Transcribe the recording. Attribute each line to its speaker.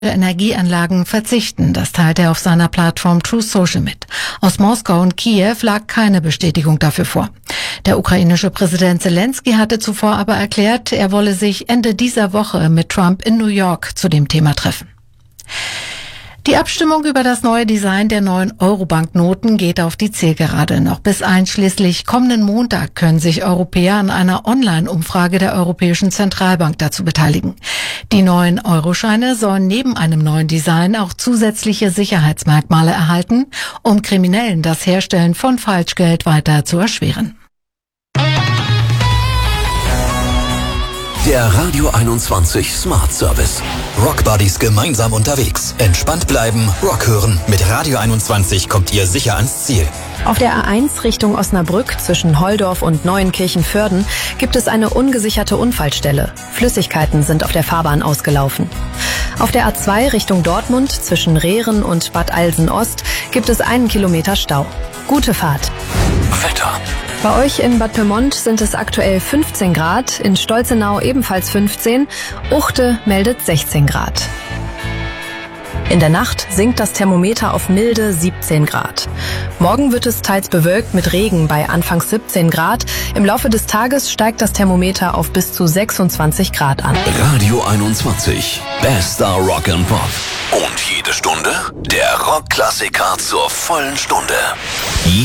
Speaker 1: Energieanlagen verzichten. Das teilte er auf seiner Plattform Truth Social mit. Aus Moskau und Kiew lag keine Bestätigung dafür vor. Der ukrainische Präsident Zelensky hatte zuvor aber erklärt, er wolle sich Ende dieser Woche mit Trump in New York zu dem Thema treffen. Die Abstimmung über das neue Design der neuen Euro-Banknoten geht auf die Zielgerade. Noch bis einschließlich kommenden Montag können sich Europäer an einer Online-Umfrage der Europäischen Zentralbank dazu beteiligen. Die neuen Euroscheine sollen neben einem neuen Design auch zusätzliche Sicherheitsmerkmale erhalten, um Kriminellen das Herstellen von Falschgeld weiter zu erschweren.
Speaker 2: Der Radio 21 Smart Service. Rock Buddies gemeinsam unterwegs. Entspannt bleiben, Rock hören. Mit Radio 21 kommt ihr sicher ans Ziel.
Speaker 3: Auf der A1 Richtung Osnabrück zwischen Holdorf und Neuenkirchen-Vörden gibt es eine ungesicherte Unfallstelle. Flüssigkeiten sind auf der Fahrbahn ausgelaufen. Auf der A2 Richtung Dortmund zwischen Rehren und Bad Alsen-Ost gibt es 1 Kilometer Stau. Gute Fahrt.
Speaker 2: Wetter.
Speaker 3: Bei euch in Bad Pyrmont sind es aktuell 15 Grad, in Stolzenau ebenfalls 15, Uchte meldet 16 Grad. In der Nacht sinkt das Thermometer auf milde 17 Grad. Morgen wird es teils bewölkt mit Regen bei anfangs 17 Grad. Im Laufe des Tages steigt das Thermometer auf bis zu 26 Grad an.
Speaker 2: Radio 21. Bester Rock and Pop. Und jede Stunde der Rockklassiker zur vollen Stunde.